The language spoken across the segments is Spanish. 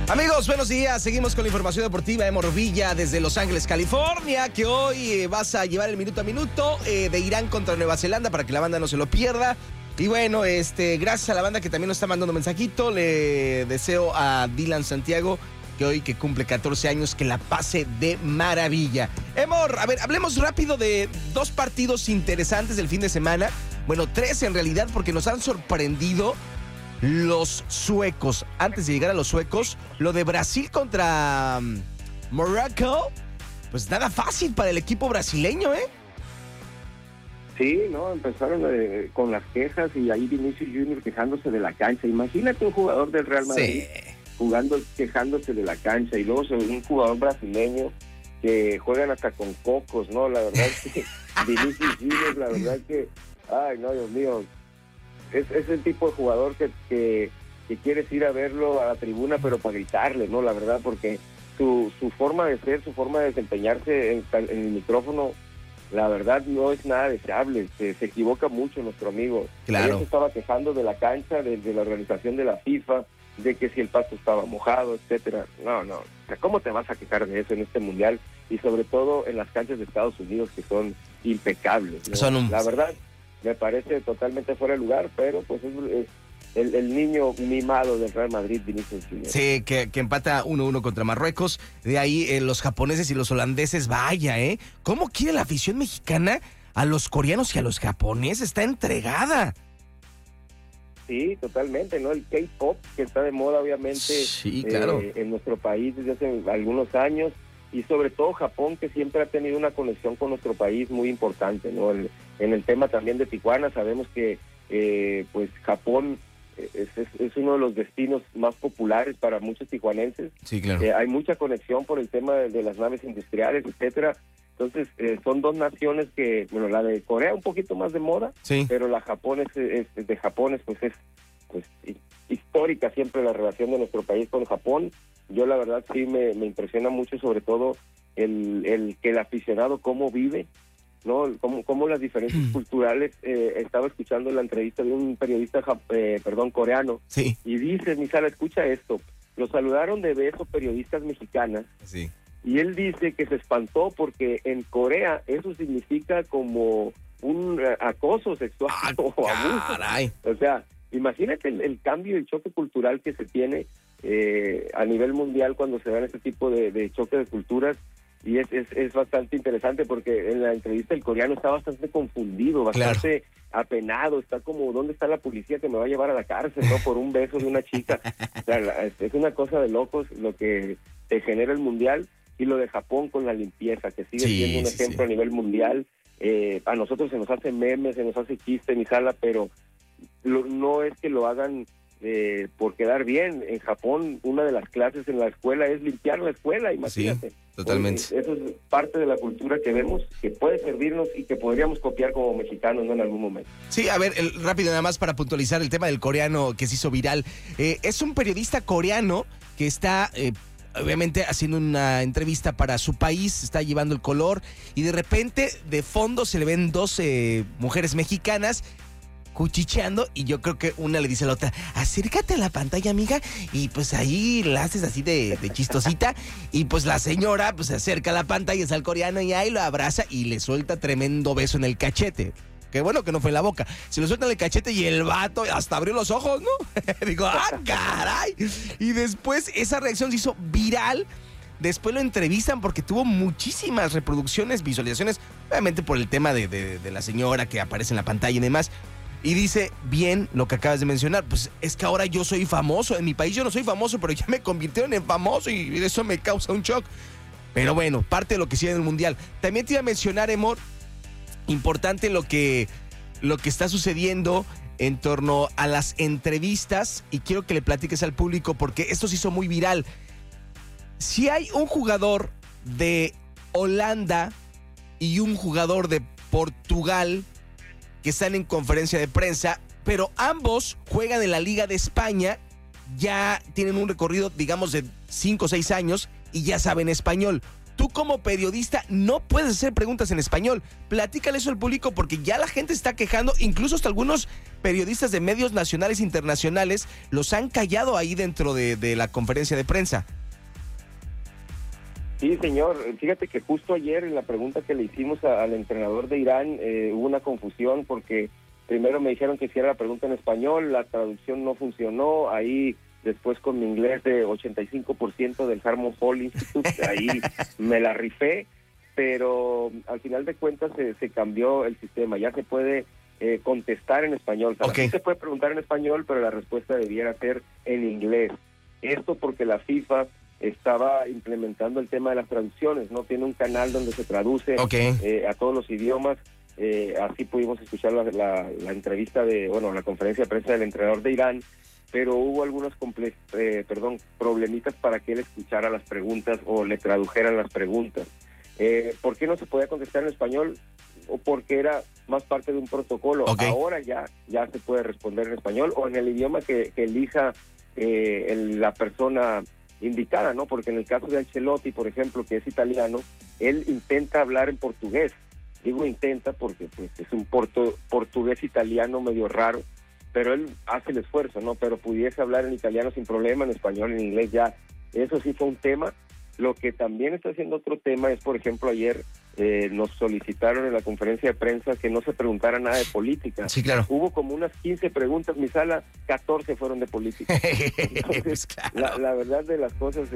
Amigos, buenos días. Seguimos con la información deportiva. Emor Villa desde Los Ángeles, California, que hoy vas a llevar el minuto a minuto de Irán contra Nueva Zelanda para que la banda no se lo pierda. Y bueno, gracias a la banda que también nos está mandando mensajito. Le deseo a Dylan Santiago que hoy que cumple 14 años, que la pase de maravilla. Emor, a ver, hablemos rápido de dos partidos interesantes del fin de semana. Bueno, tres en realidad, porque nos han sorprendido los suecos. Antes de llegar a los suecos, lo de Brasil contra Morocco, pues nada fácil para el equipo brasileño, ¿eh? Sí, no, empezaron con las quejas y ahí Vinicius Junior quejándose de la cancha. Imagínate un jugador del Real Madrid quejándose de la cancha, y luego un jugador brasileño que juegan hasta con cocos, ¿no? La verdad es que Vinicius Junior, la verdad que, ay, no, Dios mío, es el tipo de jugador que quieres ir a verlo a la tribuna, pero para gritarle, ¿no? La verdad, porque su forma de ser, su forma de desempeñarse en el micrófono, la verdad no es nada deseable. Se equivoca mucho nuestro amigo. Claro. Él se estaba quejando de la cancha, de la organización de la FIFA, de que si el pasto estaba mojado, etcétera. No. O sea, ¿cómo te vas a quejar de eso en este mundial? Y sobre todo en las canchas de Estados Unidos, que son impecables, ¿no? La verdad, me parece totalmente fuera de lugar, pero pues es el niño mimado del Real Madrid, Vinicius Junior. Sí, que empata 1-1 contra Marruecos. De ahí los japoneses y los holandeses, vaya, ¿cómo quiere la afición mexicana a los coreanos y a los japoneses? Está entregada. Sí, totalmente, ¿no? El K-pop, que está de moda, obviamente, sí, claro, en nuestro país desde hace algunos años, y sobre todo Japón, que siempre ha tenido una conexión con nuestro país muy importante, ¿no? En el tema también de Tijuana, sabemos que pues Japón es uno de los destinos más populares para muchos tijuanenses. Sí, claro. Hay mucha conexión por el tema de las naves industriales, etcétera. Entonces, son dos naciones que, bueno, la de Corea un poquito más de moda, sí, pero la Japón de Japón pues es histórica siempre la relación de nuestro país con Japón. Yo la verdad sí me impresiona mucho, sobre todo el que el aficionado cómo vive, ¿no? Cómo las diferencias culturales. Estaba escuchando la entrevista de un periodista coreano, sí, y dice, Misala, escucha esto, lo saludaron de beso periodistas mexicanas, sí, y él dice que se espantó porque en Corea eso significa como un acoso sexual o abuso. O sea, imagínate el cambio y el choque cultural que se tiene a nivel mundial cuando se dan este tipo de choque de culturas. Y es bastante interesante porque en la entrevista el coreano está bastante confundido, bastante apenado, está como, ¿dónde está la policía que me va a llevar a la cárcel, no? Por un beso de una chica. O sea, es una cosa de locos lo que te genera el mundial, y lo de Japón con la limpieza, que sigue siendo un ejemplo a nivel mundial. A nosotros se nos hace memes, se nos hace chiste en mi sala, pero no es que lo hagan por quedar bien. En Japón, una de las clases en la escuela es limpiar la escuela, imagínate. Sí, totalmente. Eso es parte de la cultura que vemos, que puede servirnos y que podríamos copiar como mexicanos, ¿no? En algún momento. Sí, a ver, rápido nada más para puntualizar el tema del coreano que se hizo viral. Es un periodista coreano que está obviamente haciendo una entrevista para su país, está llevando el color, y de repente de fondo se le ven dos mujeres mexicanas cuchicheando, y yo creo que una le dice a la otra, acércate a la pantalla, amiga, y pues ahí la haces así de chistosita, y pues la señora pues se acerca a la pantalla, es al coreano, y ahí lo abraza y le suelta tremendo beso en el cachete. Qué bueno que no fue en la boca. Se lo suelta en el cachete y el vato hasta abrió los ojos, ¿no? Digo, ¡ah, caray! Y después esa reacción se hizo viral. Después lo entrevistan porque tuvo muchísimas reproducciones, visualizaciones, obviamente por el tema de la señora que aparece en la pantalla y demás. Y dice, bien, lo que acabas de mencionar, pues es que ahora yo soy famoso. En mi país yo no soy famoso, pero ya me convirtieron en famoso y eso me causa un shock. Pero bueno, parte de lo que sigue en el Mundial. También te iba a mencionar, Emor, importante lo que está sucediendo en torno a las entrevistas, y quiero que le platiques al público porque esto se hizo muy viral. Si hay un jugador de Holanda y un jugador de Portugal que están en conferencia de prensa, pero ambos juegan en la Liga de España, ya tienen un recorrido, digamos, de 5 o 6 años y ya saben español. tú como periodista no puedes hacer preguntas en español. Platícale eso al público porque ya la gente está quejando, incluso hasta algunos periodistas de medios nacionales e internacionales los han callado ahí dentro de la conferencia de prensa. Sí, señor. Fíjate que justo ayer en la pregunta que le hicimos al entrenador de Irán hubo una confusión porque primero me dijeron que hiciera la pregunta en español, la traducción no funcionó, ahí después con mi inglés de 85% del Harmon Hall Institute, ahí me la rifé, pero al final de cuentas se cambió el sistema, ya se puede contestar en español, o sea, sí se puede preguntar en español, pero la respuesta debiera ser en inglés. Esto porque la FIFA estaba implementando el tema de las traducciones, no tiene un canal donde se traduce a todos los idiomas. Así pudimos escuchar la entrevista la conferencia de prensa del entrenador de Irán, pero hubo algunos problemitas para que él escuchara las preguntas o le tradujeran las preguntas. ¿Por qué no se podía contestar en español? O porque era más parte de un protocolo. Ahora ya se puede responder en español o en el idioma que elija la persona indicada, ¿no? Porque en el caso de Ancelotti, por ejemplo, que es italiano, él intenta hablar en portugués. Digo intenta porque pues es un portugués italiano medio raro, pero él hace el esfuerzo, ¿no? Pero pudiese hablar en italiano sin problema, en español, en inglés ya. Eso sí fue un tema. Lo que también está haciendo otro tema es, por ejemplo, ayer nos solicitaron en la conferencia de prensa que no se preguntara nada de política. Sí, claro. Hubo como unas 15 preguntas, mi sala, 14 fueron de política. Entonces, pues claro. la verdad de las cosas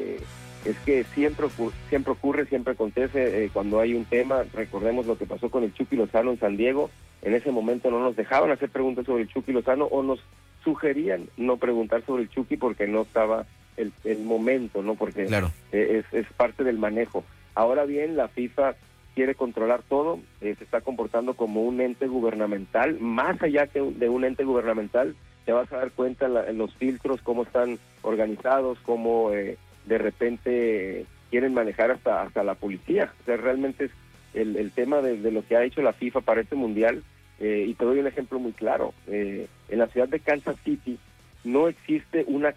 es que siempre ocurre, siempre acontece cuando hay un tema. Recordemos lo que pasó con el Chucky Lozano en San Diego. En ese momento no nos dejaban hacer preguntas sobre el Chucky Lozano o nos sugerían no preguntar sobre el Chucky porque no estaba el momento, ¿no? Porque claro, es parte del manejo. Ahora bien, la FIFA quiere controlar todo, se está comportando como un ente gubernamental, más allá que de un ente gubernamental. Te vas a dar cuenta en los filtros, cómo están organizados, cómo de repente quieren manejar hasta la policía. O sea, realmente es el tema de lo que ha hecho la FIFA para este mundial. Y te doy un ejemplo muy claro. En la ciudad de Kansas City no existe una